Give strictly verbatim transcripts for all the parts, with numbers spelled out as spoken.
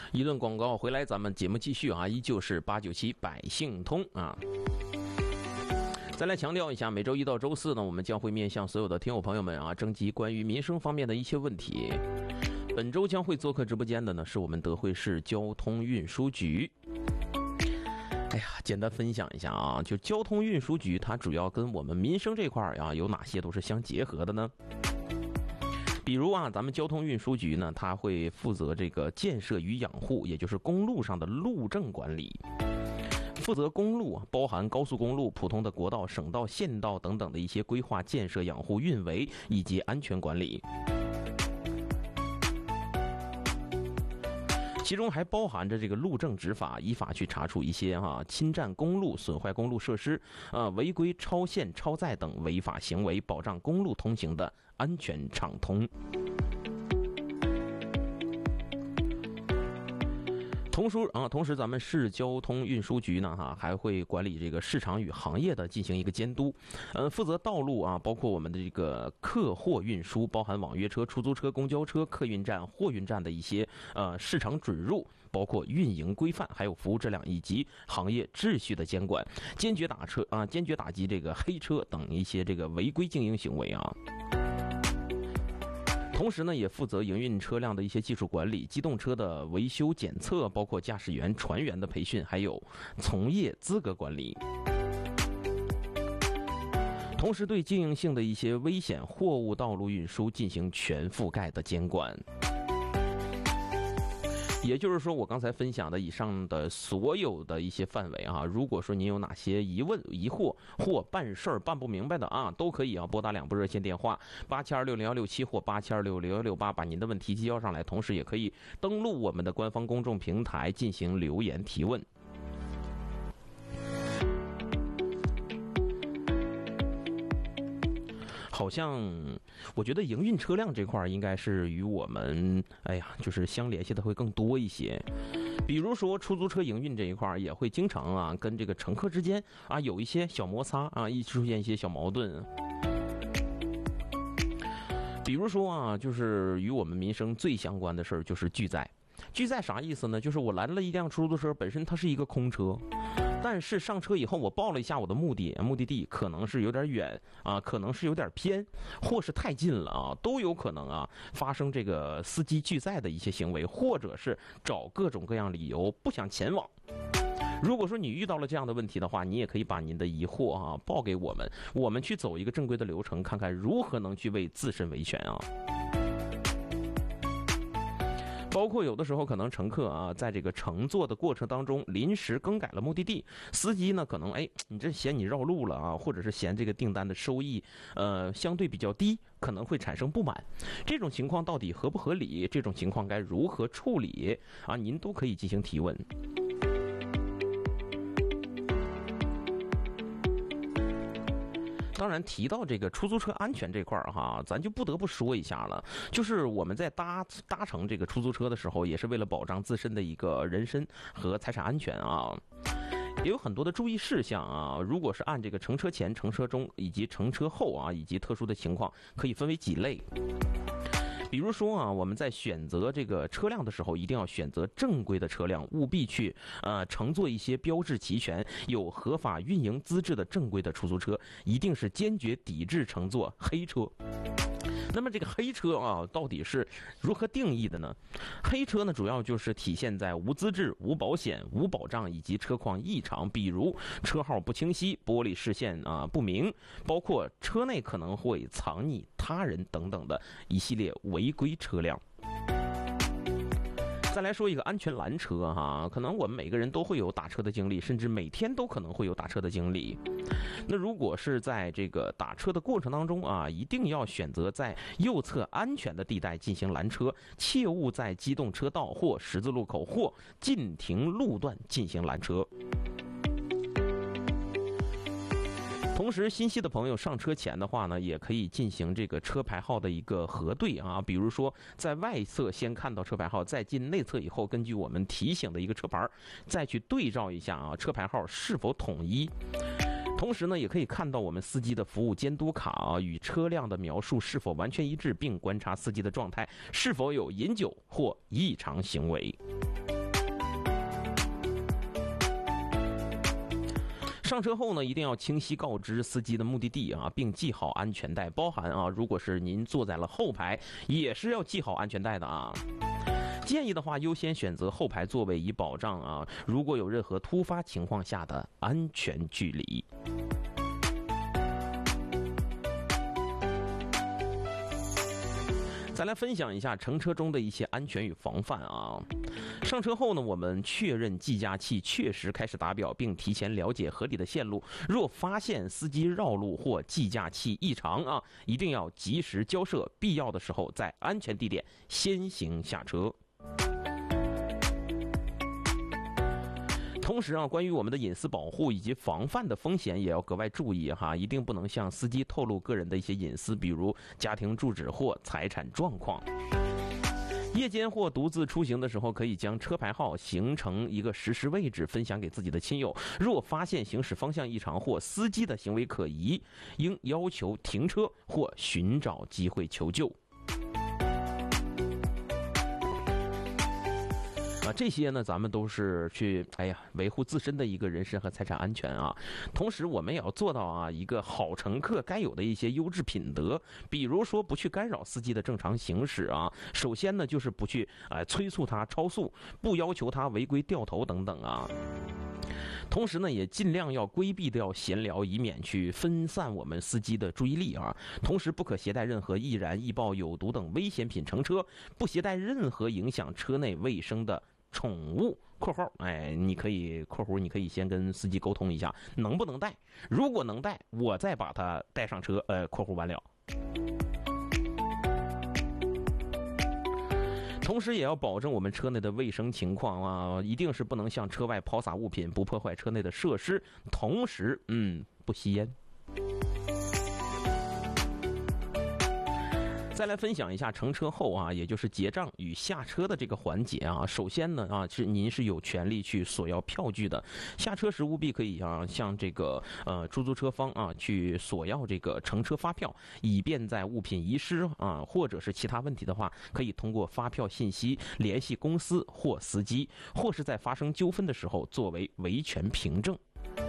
一顿广告回来，咱们节目继续啊，依旧是八九七百姓通啊。再来强调一下，每周一到周四呢，我们将会面向所有的听友朋友们啊，征集关于民生方面的一些问题。本周将会做客直播间的呢，是我们德惠市交通运输局。哎呀，简单分享一下啊，就交通运输局它主要跟我们民生这块啊，有哪些都是相结合的呢？比如啊，咱们交通运输局呢，它会负责这个建设与养护，也就是公路上的路政管理，负责公路，包含高速公路、普通的国道、省道、县道等等的一些规划、建设、养护、运维以及安全管理。其中还包含着这个路政执法，依法去查处一些哈、啊、侵占公路、损坏公路设施、呃违规超限超载等违法行为，保障公路通行的安全畅通。同时啊，同时咱们市交通运输局呢，哈还会管理这个市场与行业的进行一个监督，呃，负责道路啊，包括我们的这个客货运输，包含网约车、出租车、公交车、客运站、货运站的一些呃市场准入，包括运营规范，还有服务质量以及行业秩序的监管，坚决打车啊，坚决打击这个黑车等一些这个违规经营行为啊。同时呢，也负责营运车辆的一些技术管理、机动车的维修检测，包括驾驶员、船员的培训，还有从业资格管理。同时，对经营性的一些危险货物道路运输进行全覆盖的监管。也就是说，我刚才分享的以上的所有的一些范围啊，如果说您有哪些疑问、疑惑或办事儿办不明白的啊，都可以啊拨打两部热线电话八七二六零幺六七或八七二六零幺六八，把您的问题提交上来，同时也可以登录我们的官方公众平台进行留言提问。好像我觉得营运车辆这块应该是与我们哎呀就是相联系的会更多一些，比如说出租车营运这一块也会经常啊跟这个乘客之间啊有一些小摩擦啊，一出现一些小矛盾。比如说啊，就是与我们民生最相关的事儿就是拒载。拒载啥意思呢？就是我拦了一辆出租车，本身它是一个空车，但是上车以后我报了一下我的目的目的地可能是有点远啊，可能是有点偏，或是太近了啊，都有可能啊发生这个司机拒载的一些行为，或者是找各种各样理由不想前往。如果说你遇到了这样的问题的话，你也可以把您的疑惑啊报给我们，我们去走一个正规的流程，看看如何能去为自身维权啊。包括有的时候可能乘客啊，在这个乘坐的过程当中临时更改了目的地，司机呢可能哎，你这嫌你绕路了啊，或者是嫌这个订单的收益呃相对比较低，可能会产生不满。这种情况到底合不合理？这种情况该如何处理啊？您都可以进行提问。当然提到这个出租车安全这块儿哈，咱就不得不说一下了，就是我们在搭搭乘这个出租车的时候，也是为了保障自身的一个人身和财产安全啊，也有很多的注意事项啊。如果是按这个乘车前、乘车中以及乘车后啊，以及特殊的情况，可以分为几类。比如说啊，我们在选择这个车辆的时候，一定要选择正规的车辆，务必去呃乘坐一些标志齐全、有合法运营资质的正规的出租车，一定是坚决抵制乘坐黑车。那么这个黑车啊，到底是如何定义的呢？黑车呢，主要就是体现在无资质、无保险、无保障以及车况异常，比如车号不清晰、玻璃视线啊不明，包括车内可能会藏匿他人等等的一系列违规车辆。再来说一个安全拦车哈，可能我们每个人都会有打车的经历，甚至每天都可能会有打车的经历。那如果是在这个打车的过程当中啊，一定要选择在右侧安全的地带进行拦车，切勿在机动车道或十字路口或禁停路段进行拦车。同时，新西的朋友上车前的话呢，也可以进行这个车牌号的一个核对啊。比如说，在外侧先看到车牌号，再进内侧以后，根据我们提醒的一个车牌，再去对照一下啊，车牌号是否统一。同时呢，也可以看到我们司机的服务监督卡啊，与车辆的描述是否完全一致，并观察司机的状态是否有饮酒或异常行为。 上车后呢，一定要清晰告知司机的目的地啊，并系好安全带，包含啊，如果是您坐在了后排，也是要系好安全带的啊。建议的话，优先选择后排座位，以保障啊，如果有任何突发情况下的安全距离。再来分享一下乘车中的一些安全与防范啊。上车后呢，我们确认计价器确实开始打表，并提前了解合理的线路。若发现司机绕路或计价器异常啊，一定要及时交涉，必要的时候在安全地点先行下车。同时啊，关于我们的隐私保护以及防范的风险也要格外注意哈，一定不能向司机透露个人的一些隐私，比如家庭住址或财产状况。夜间或独自出行的时候，可以将车牌号形成一个实时位置分享给自己的亲友。若发现行驶方向异常或司机的行为可疑，应要求停车或寻找机会求救。啊，这些呢，咱们都是去哎呀维护自身的一个人身和财产安全啊。同时，我们也要做到啊一个好乘客该有的一些优质品德，比如说不去干扰司机的正常行驶啊。首先呢，就是不去呃催促他超速，不要求他违规掉头等等啊。同时呢，也尽量要规避掉闲聊，以免去分散我们司机的注意力啊。同时，不可携带任何易燃、易爆、有毒等危险品乘车，不携带任何影响车内卫生的宠物（括号哎，你可以括弧，你可以先跟司机沟通一下能不能带，如果能带，我再把它带上车。呃，括弧完了。同时也要保证我们车内的卫生情况啊，一定是不能向车外抛洒物品，不破坏车内的设施。同时，嗯，不吸烟。再来分享一下乘车后啊，也就是结账与下车的这个环节啊。首先呢啊，是您是有权利去索要票据的。下车时务必可以啊向这个呃出租车方啊去索要这个乘车发票，以便在物品遗失啊或者是其他问题的话，可以通过发票信息联系公司或司机，或是在发生纠纷的时候作为维权凭证。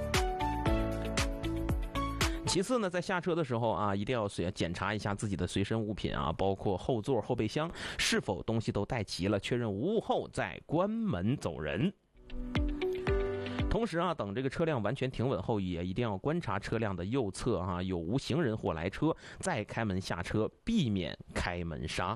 其次呢，在下车的时候啊，一定要检查一下自己的随身物品啊，包括后座、后备箱是否东西都带齐了，确认无误后再关门走人。同时啊，等这个车辆完全停稳后，也一定要观察车辆的右侧啊有无行人或来车，再开门下车，避免开门杀。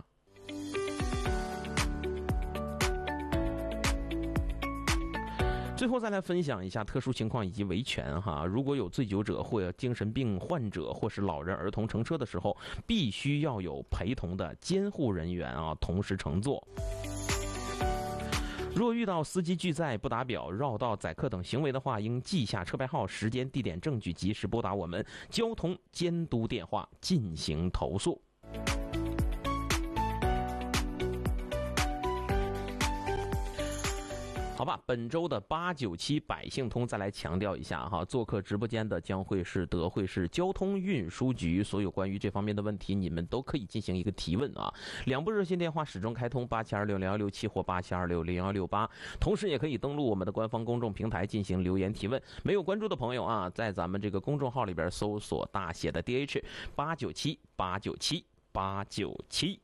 最后再来分享一下特殊情况以及维权哈。如果有醉酒者或者精神病患者或是老人儿童乘车的时候，必须要有陪同的监护人员啊同时乘坐。若遇到司机拒载、不打表、绕道、载客等行为的话，应记下车牌号、时间、地点、证据，及时拨打我们交通监督电话进行投诉。好吧，本周的八九七百姓通再来强调一下哈，做客直播间的将会是德惠市交通运输局，所有关于这方面的问题，你们都可以进行一个提问啊。两部热线电话始终开通，八七二六零幺六七或八七二六零幺六八，同时也可以登录我们的官方公众平台进行留言提问。没有关注的朋友啊，在咱们这个公众号里边搜索大写的 D H 八九七八九七八九七。